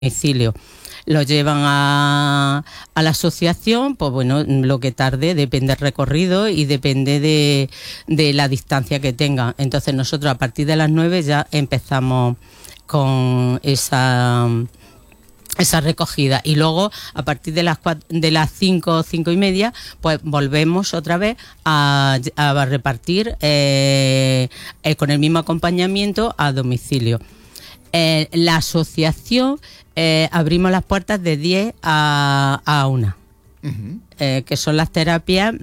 domicilio. Lo llevan a la asociación, pues bueno, lo que tarde, depende del recorrido y depende de la distancia que tengan. Entonces nosotros a partir de las 9 ya empezamos con esa recogida, y luego a partir de las 5 y media pues volvemos otra vez a repartir con el mismo acompañamiento a domicilio. La asociación abrimos las puertas de 10 a 1, que son las terapias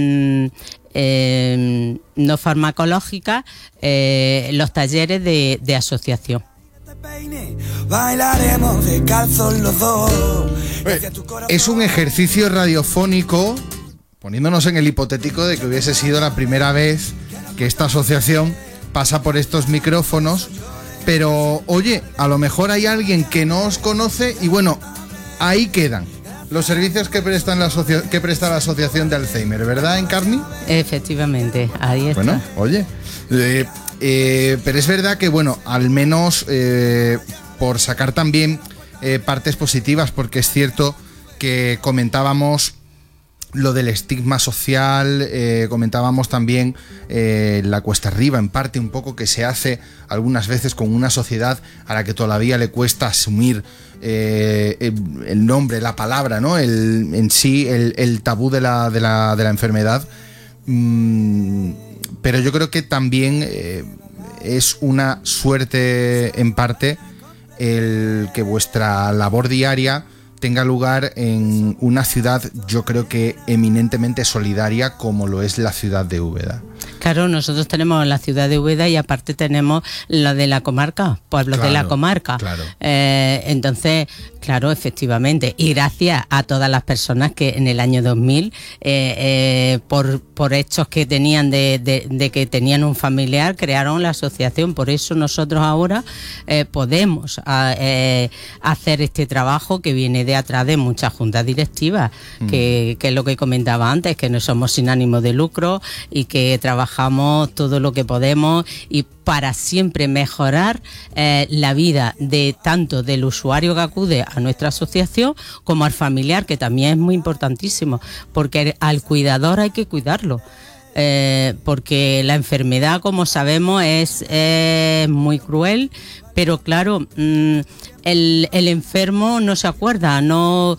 no farmacológicas, los talleres de asociación. Bailaremos descalzos los dos. Es un ejercicio radiofónico, poniéndonos en el hipotético de que hubiese sido la primera vez que esta asociación pasa por estos micrófonos, pero oye, a lo mejor hay alguien que no os conoce y bueno, ahí quedan los servicios que presta la asociación de Alzheimer, ¿verdad, Encarni? Efectivamente, ahí está. Bueno, oye, pero es verdad que bueno, al menos por sacar también partes positivas, porque es cierto que comentábamos lo del estigma social, comentábamos también la cuesta arriba, en parte un poco que se hace algunas veces con una sociedad a la que todavía le cuesta asumir el nombre, la palabra, ¿no? En sí, el tabú de la enfermedad. Pero yo creo que también es una suerte en parte el que vuestra labor diaria tenga lugar en una ciudad, yo creo que eminentemente solidaria, como lo es la ciudad de Úbeda. Claro, nosotros tenemos la ciudad de Úbeda y aparte tenemos la de la comarca, pueblos de la comarca. Claro. Entonces, claro, efectivamente, y gracias a todas las personas que en el año 2000, por hechos que tenían de que tenían un familiar, crearon la asociación. Por eso nosotros ahora podemos hacer este trabajo que viene de atrás de muchas juntas directivas, que es lo que comentaba antes, que no somos sin ánimo de lucro y que trabajamos todo lo que podemos y para siempre mejorar la vida de tanto del usuario que acude a nuestra asociación como al familiar, que también es muy importantísimo, porque al cuidador hay que cuidarlo. Porque la enfermedad, como sabemos, es muy cruel, pero claro, el enfermo no se acuerda, no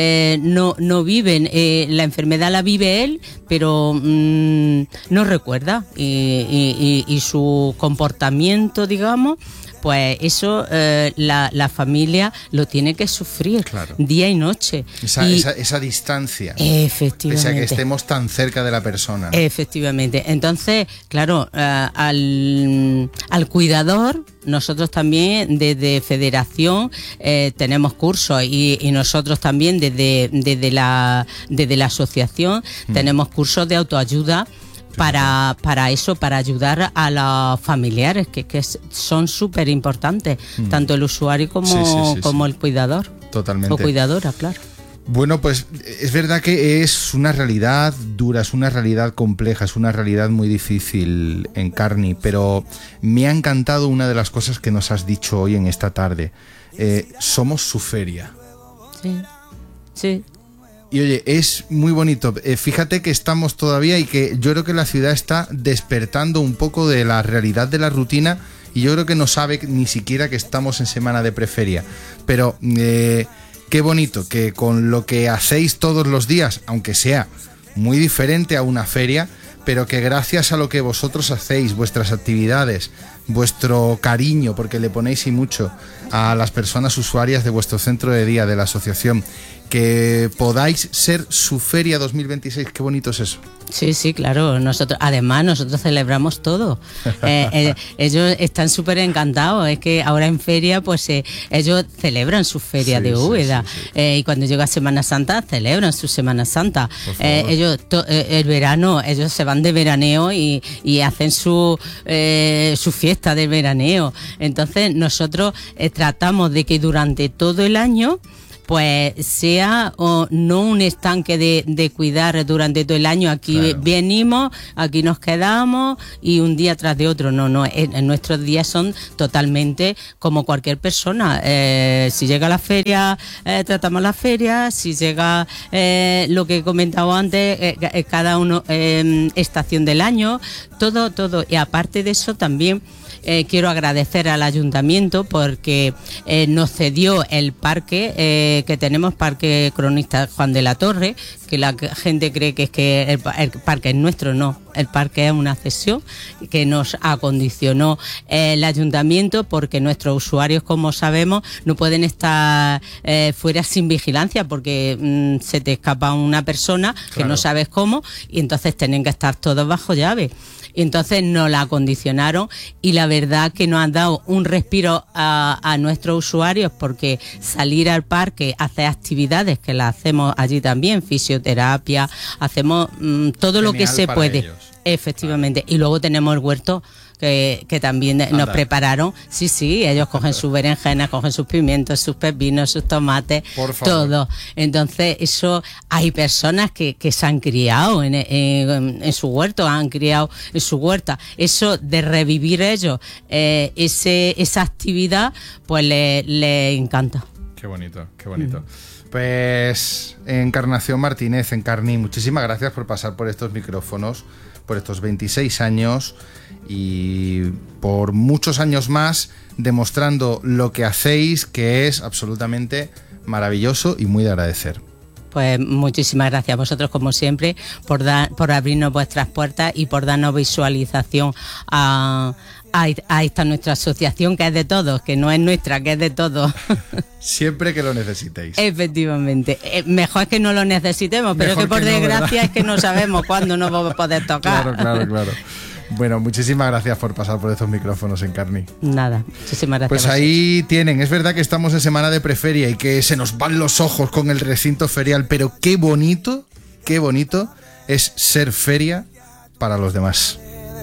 vive, la enfermedad la vive él, pero no recuerda, y su comportamiento, digamos, pues eso la familia lo tiene que sufrir, claro, día y noche. Esa distancia. Efectivamente. Pese a que estemos tan cerca de la persona, ¿no? Efectivamente. Entonces, claro, al cuidador, nosotros también desde Federación tenemos cursos y nosotros también desde la asociación tenemos cursos de autoayuda para eso, para ayudar a los familiares, que son súper importantes, tanto el usuario como el cuidador. Totalmente. O cuidadora, claro. Bueno, pues es verdad que es una realidad dura, es una realidad compleja, es una realidad muy difícil, Encarni, pero me ha encantado una de las cosas que nos has dicho hoy en esta tarde. Somos su feria. Sí, sí. Y oye, es muy bonito. Fíjate que estamos todavía y que yo creo que la ciudad está despertando un poco de la realidad de la rutina y yo creo que no sabe ni siquiera que estamos en semana de preferia. Pero qué bonito que con lo que hacéis todos los días, aunque sea muy diferente a una feria, pero que gracias a lo que vosotros hacéis, vuestras actividades, vuestro cariño, porque le ponéis y mucho a las personas usuarias de vuestro centro de día, de la asociación, que podáis ser su feria 2026. Qué bonito es eso. Sí, claro. Nosotros celebramos todo. Ellos están súper encantados. Es que ahora en feria, pues ellos celebran su feria de Úbeda. Y cuando llega Semana Santa, celebran su Semana Santa. Ellos el verano, ellos se van de veraneo y hacen su fiesta de veraneo. Entonces nosotros tratamos de que durante todo el año pues sea o no un estanque de cuidar durante todo el año. Aquí Claro. venimos, aquí nos quedamos y un día tras de otro. No, en nuestros días son totalmente como cualquier persona. Si llega la feria, tratamos la feria. Si llega lo que he comentado antes, cada uno estación del año, todo. Y aparte de eso también quiero agradecer al ayuntamiento porque nos cedió el parque que tenemos, Parque Cronista Juan de la Torre, que la gente cree que es que el parque es nuestro. No, el parque es una cesión que nos acondicionó el ayuntamiento porque nuestros usuarios, como sabemos, no pueden estar fuera sin vigilancia porque se te escapa una persona que Claro. no sabes cómo y entonces tienen que estar todos bajo llave. Y entonces nos la acondicionaron y la verdad que nos han dado un respiro a nuestros usuarios porque salir al parque, hacer actividades que las hacemos allí también, fisioterapia, hacemos todo lo que Genial se para puede. ellos. Efectivamente. Y luego tenemos el huerto que también nos Anda. prepararon. Sí, ellos cogen sus berenjenas, cogen sus pimientos, sus pepinos, sus tomates, Por favor. todo. Entonces, eso, hay personas que se han criado en su huerto, han criado en su huerta. Eso de revivir ellos, esa actividad, pues le encanta. Qué bonito, qué bonito. Pues Encarnación Martínez, Encarni, muchísimas gracias por pasar por estos micrófonos, por estos 26 años y por muchos años más demostrando lo que hacéis, que es absolutamente maravilloso y muy de agradecer. Pues muchísimas gracias a vosotros, como siempre, por abrirnos vuestras puertas y por darnos visualización a esta nuestra asociación, que es de todos, que no es nuestra, que es de todos. Siempre que lo necesitéis. Efectivamente. Mejor es que no lo necesitemos, pero Mejor que por que no, desgracia ¿verdad? es que no sabemos cuándo nos vamos a poder tocar. Claro. Bueno, muchísimas gracias por pasar por estos micrófonos, Encarni. Nada, muchísimas gracias. Pues a vosotros. ahí tienen, es verdad que estamos en semana de preferia y que se nos van los ojos con el recinto ferial, pero qué bonito es ser feria para los demás.